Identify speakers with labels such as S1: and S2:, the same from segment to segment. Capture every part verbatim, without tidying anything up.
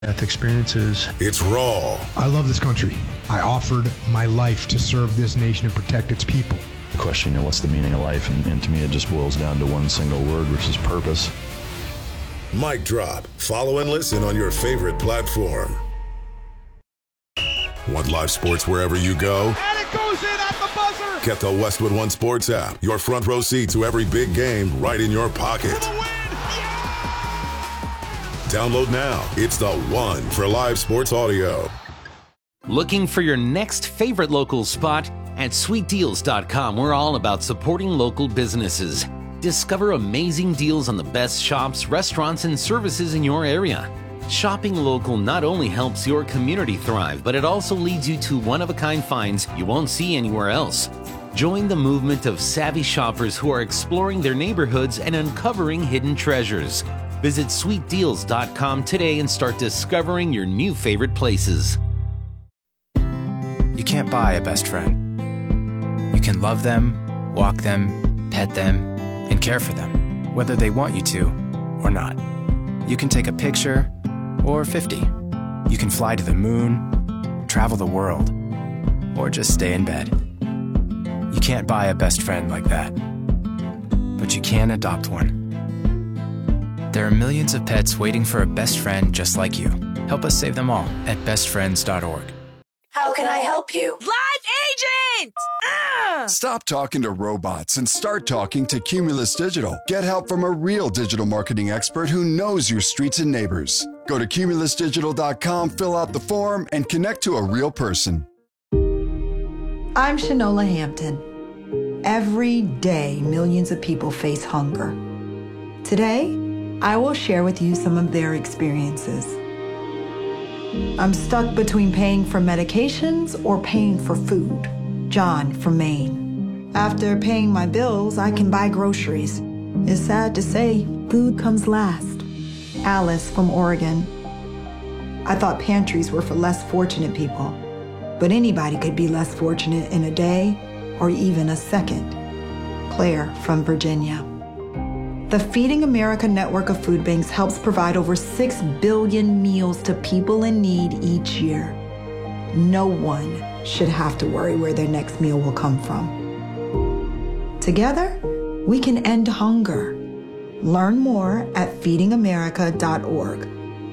S1: Death experiences.
S2: It's raw.
S3: I love this country. I offered my life to serve this nation and protect its people.
S4: The question, you know, what's the meaning of life? And, and to me, it just boils down to one single word, which is purpose.
S2: Mic drop. Follow and listen on your favorite platform. Want live sports wherever you go?
S5: And it goes in at the buzzer!
S2: Get the Westwood One Sports app. Your front row seat to every big game right in your pocket. Download now. It's the one for live sports audio.
S6: Looking for your next favorite local spot? At sweet deals dot com, we're all about supporting local businesses. Discover amazing deals on the best shops, restaurants, and services in your area. Shopping local not only helps your community thrive, but it also leads you to one-of-a-kind finds you won't see anywhere else. Join the movement of savvy shoppers who are exploring their neighborhoods and uncovering hidden treasures. Visit sweet deals dot com today and start discovering your new favorite places.
S7: You can't buy a best friend. You can love them, walk them, pet them, and care for them, whether they want you to or not. You can take a picture or fifty. You can fly to the moon, travel the world, or just stay in bed. You can't buy a best friend like that, but you can adopt one. There are millions of pets waiting for a best friend just like you. Help us save them all at best friends dot org.
S8: How can I help you?
S9: Live agent! Ah!
S10: Stop talking to robots and start talking to Cumulus Digital. Get help from a real digital marketing expert who knows your streets and neighbors. Go to cumulus digital dot com, fill out the form, and connect to a real person.
S11: I'm Shanola Hampton. Every day, millions of people face hunger. Today, I will share with you some of their experiences. I'm stuck between paying for medications or paying for food. John from Maine. After paying my bills, I can buy groceries. It's sad to say, food comes last. Alice from Oregon. I thought pantries were for less fortunate people, but anybody could be less fortunate in a day or even a second. Claire from Virginia. The Feeding America network of food banks helps provide over six billion meals to people in need each year. No one should have to worry where their next meal will come from. Together, we can end hunger. Learn more at feeding america dot org.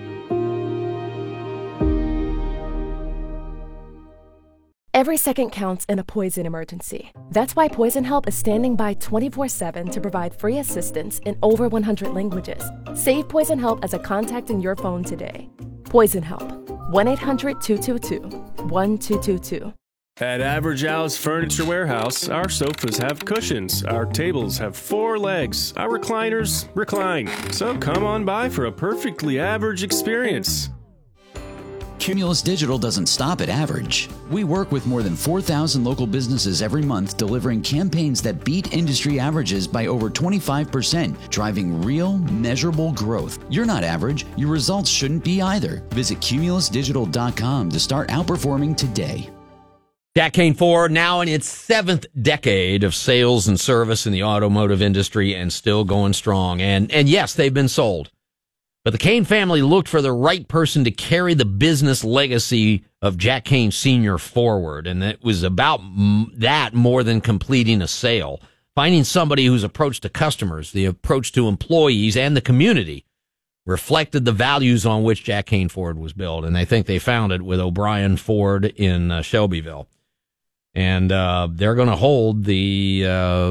S12: Every second counts in a poison emergency. That's why Poison Help is standing by twenty-four seven to provide free assistance in over one hundred languages. Save Poison Help as a contact in your phone today. Poison Help, one eight hundred two two two one two two two.
S13: At Average Al's Furniture Warehouse, our sofas have cushions, our tables have four legs, our recliners recline. So come on by for a perfectly average experience.
S14: Cumulus Digital doesn't stop at average. We work with more than four thousand local businesses every month, delivering campaigns that beat industry averages by over twenty-five percent, driving real, measurable growth. You're not average. Your results shouldn't be either. Visit cumulus digital dot com to start outperforming today.
S15: Jack Kane Ford, now in its seventh decade of sales and service in the automotive industry and still going strong. And, and yes, they've been sold. But the Kane family looked for the right person to carry the business legacy of Jack Kane Senior forward, and it was about m- that more than completing a sale. Finding somebody whose approach to customers, the approach to employees, and the community reflected the values on which Jack Kane Ford was built, and I think they found it with O'Brien Ford in uh, Shelbyville. And uh, they're going to hold the uh,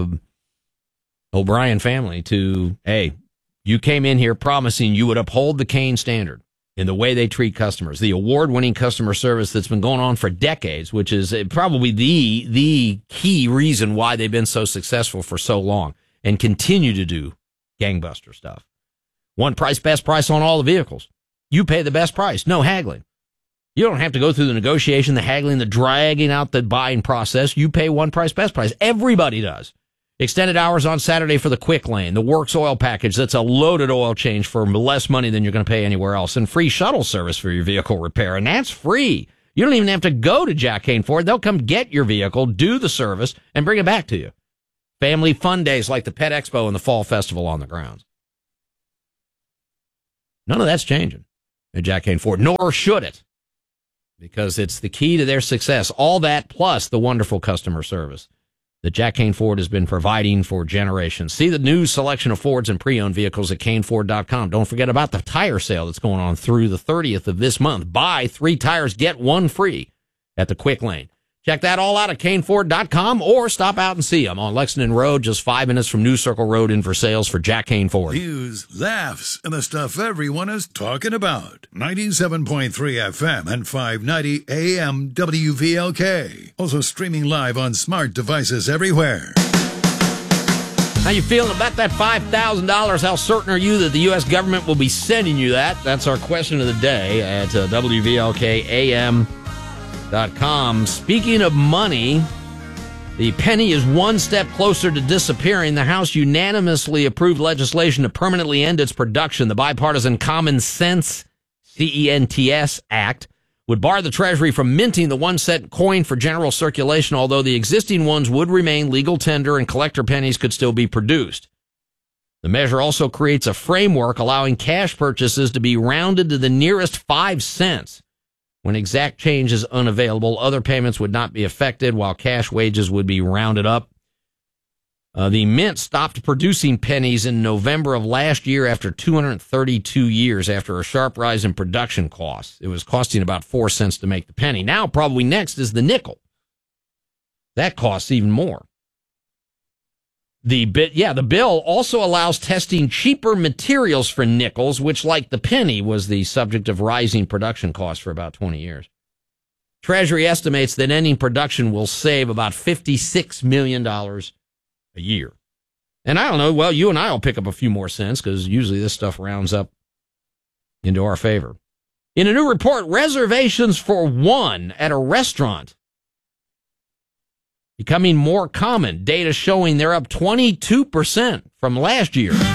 S15: O'Brien family to, hey, you came in here promising you would uphold the Kane standard in the way they treat customers, the award-winning customer service that's been going on for decades, which is probably the the key reason why they've been so successful for so long and continue to do gangbuster stuff. One price, best price on all the vehicles. You pay the best price, no haggling. You don't have to go through the negotiation, the haggling, the dragging out the buying process. You pay one price, best price. Everybody does. Extended hours on Saturday for the quick lane, the Works oil package. That's a loaded oil change for less money than you're going to pay anywhere else, and free shuttle service for your vehicle repair. And that's free. You don't even have to go to Jack Kane Ford. They'll come get your vehicle, do the service, and bring it back to you. Family fun days like the Pet Expo and the Fall Festival on the grounds. None of that's changing. at Jack Kane Ford, nor should it, because it's the key to their success. All that plus the wonderful customer service that Jack Kane Ford has been providing for generations. See the new selection of Fords and pre-owned vehicles at Kane Ford dot com. Don't forget about the tire sale that's going on through the thirtieth of this month. Buy three tires, get one free at the Quick Lane. Check that all out at Kane Ford dot com or stop out and see them on Lexington Road, just five minutes from New Circle Road, in for sales for Jack Kane Ford.
S1: News, laughs, and the stuff everyone is talking about. ninety-seven point three F M and five ninety A M W V L K. Also streaming live on smart devices everywhere.
S15: How you feeling about that five thousand dollars? How certain are you that the U S government will be sending you that? That's our question of the day at uh, W V L K A M dot com. Speaking of money, the penny is one step closer to disappearing. The House unanimously approved legislation to permanently end its production. The bipartisan Common Sense, C E N T S Act would bar the Treasury from minting the one-cent coin for general circulation, although the existing ones would remain legal tender and collector pennies could still be produced. The measure also creates a framework allowing cash purchases to be rounded to the nearest five cents. When exact change is unavailable, other payments would not be affected, while cash wages would be rounded up. Uh, the Mint stopped producing pennies in November of last year after two hundred thirty-two years, after a sharp rise in production costs. It was costing about four cents to make the penny. Now, probably next is the nickel. That costs even more. The bit, yeah, the bill also allows testing cheaper materials for nickels, which, like the penny, was the subject of rising production costs for about twenty years. Treasury estimates that ending production will save about fifty-six million dollars a year. And I don't know, well, you and I will pick up a few more cents, because usually this stuff rounds up into our favor. In a new report, reservations for one at a restaurant becoming more common. Data showing they're up twenty-two percent from last year.